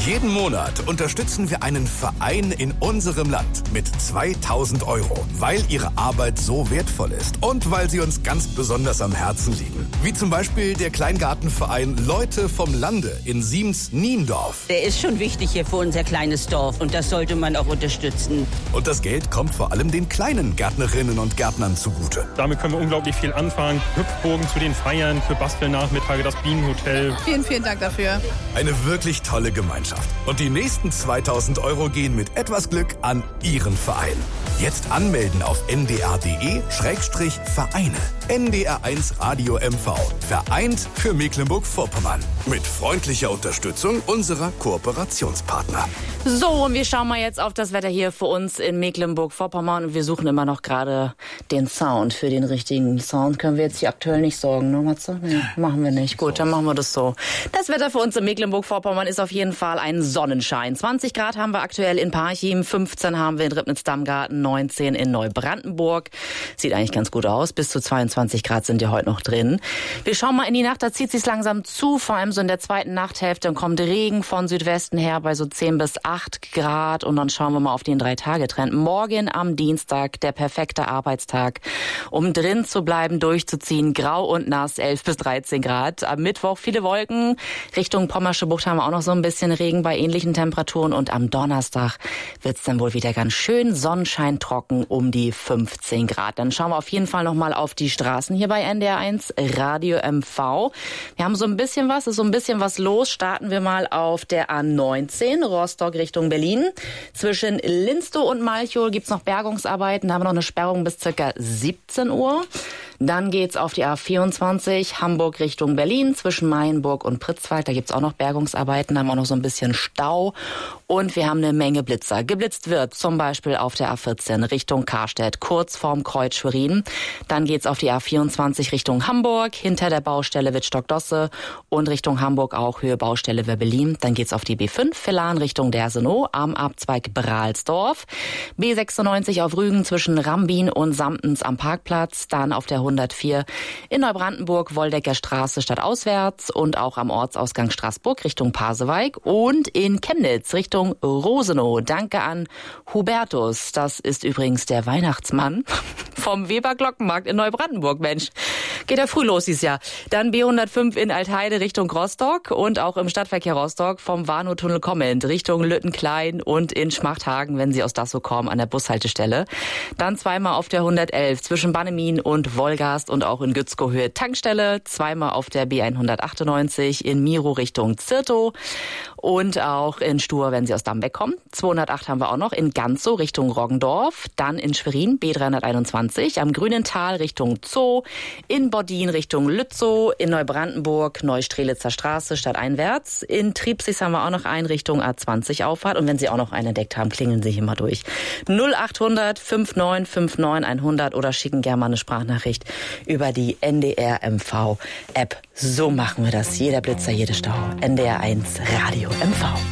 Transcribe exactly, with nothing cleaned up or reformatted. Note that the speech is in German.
Jeden Monat unterstützen wir einen Verein in unserem Land mit zweitausend Euro, weil ihre Arbeit so wertvoll ist und weil sie uns ganz besonders am Herzen liegen. Wie zum Beispiel der Kleingartenverein Leute vom Lande in Siems-Niendorf. Der ist schon wichtig hier für unser kleines Dorf und das sollte man auch unterstützen. Und das Geld kommt vor allem den kleinen Gärtnerinnen und Gärtnern zugute. Damit können wir unglaublich viel anfangen. Hüpfburgen zu den Feiern, für Bastelnachmittage, das Bienenhotel. Vielen, vielen Dank dafür. Eine wirklich tolle Gemeinschaft. Und die nächsten zweitausend Euro gehen mit etwas Glück an Ihren Verein. Jetzt anmelden auf n d r punkt d e Schrägstrich Vereine. N D R eins Radio M V. Vereint für Mecklenburg-Vorpommern. Mit freundlicher Unterstützung unserer Kooperationspartner. So, und wir schauen mal jetzt auf das Wetter hier für uns in Mecklenburg-Vorpommern. Und wir suchen immer noch gerade den Sound. Für den richtigen Sound können wir jetzt hier aktuell nicht sorgen. Ne, Matze? Nee, machen wir nicht. Gut, dann machen wir das so. Das Wetter für uns in Mecklenburg-Vorpommern ist auf jeden Fall ein Sonnenschein. zwanzig Grad haben wir aktuell in Parchim, fünfzehn haben wir in Ribnitz-Dammgarten, neunzehn in Neubrandenburg. Sieht eigentlich ganz gut aus. Bis zu zweiundzwanzig Grad sind ja heute noch drin. Wir schauen mal in die Nacht, da zieht sich's langsam zu. Vor allem so in der zweiten Nachthälfte. Dann kommt Regen von Südwesten her bei so zehn bis acht Grad. Und dann schauen wir mal auf den Drei-Tage-Trend. Morgen am Dienstag, der perfekte Arbeitstag. Um drin zu bleiben, durchzuziehen. Grau und nass, elf bis dreizehn Grad. Am Mittwoch viele Wolken. Richtung Pommersche Bucht haben wir auch noch so ein bisschen Regen bei ähnlichen Temperaturen. Und am Donnerstag wird's dann wohl wieder ganz schön Sonnenschein trocken um die fünfzehn Grad. Dann schauen wir auf jeden Fall noch mal auf die Straßen hier bei N D R eins Radio M V. Wir haben so ein bisschen was, ist so ein bisschen was los. Starten wir mal auf der A neunzehn, Rostock Richtung Berlin. Zwischen Linstow und Malchow gibt's noch Bergungsarbeiten. Da haben wir noch eine Sperrung bis circa siebzehn Uhr. Dann geht's auf die A vierundzwanzig, Hamburg Richtung Berlin, zwischen Mayenburg und Pritzwalk. Da gibt's auch noch Bergungsarbeiten, da haben wir auch noch so ein bisschen Stau. Und wir haben eine Menge Blitzer. Geblitzt wird zum Beispiel auf der A vierzehn Richtung Karstedt, kurz vorm Kreuz Schwerin. Dann geht's auf die A vierundzwanzig Richtung Hamburg, hinter der Baustelle Wittstock-Dosse und Richtung Hamburg auch Höhe Baustelle Werbelin. Dann geht's auf die B fünf, Villan Richtung Dersenow am Abzweig Bralsdorf. B sechsundneunzig auf Rügen zwischen Rambin und Samtens am Parkplatz. Dann auf der hundertvier in Neubrandenburg, Woldecker Straße stadtauswärts und auch am Ortsausgang Straßburg Richtung Pasewalk und in Chemnitz Richtung Rosenow. Danke an Hubertus. Das ist übrigens der Weihnachtsmann vom Weber Glockenmarkt in Neubrandenburg. Mensch, geht ja früh los dieses Jahr. Dann B hundertfünf in Altheide Richtung Rostock und auch im Stadtverkehr Rostock vom Warnow-Tunnel kommend Richtung Lüttenklein und in Schmachthagen, wenn Sie aus Dassow kommen, an der Bushaltestelle. Dann zweimal auf der hundertelf zwischen Bannemin und Wolgast und auch in Gützkow-Höhe Tankstelle. Zweimal auf der B hundertachtundneunzig in Miro Richtung Zirtow und auch in Stur, wenn Sie aus Dambeck kommen. zweihundertacht haben wir auch noch in Ganzow Richtung Roggendorf. Dann in Schwerin B dreihunderteinundzwanzig am Grünental Richtung Zoo. In Boddin Richtung Lützow. In Neubrandenburg Neustrelitzer Straße stadteinwärts. In Triebsig haben wir auch noch einen Richtung A zwanzig Auffahrt. Und wenn Sie auch noch einen entdeckt haben, klingeln Sie hier mal durch. null achthundert fünfundneunzig neunundfünfzig hundert oder schicken gerne mal eine Sprachnachricht über die N D R M V App. So machen wir das. Jeder Blitzer, jede Stau. N D R eins Radio M V.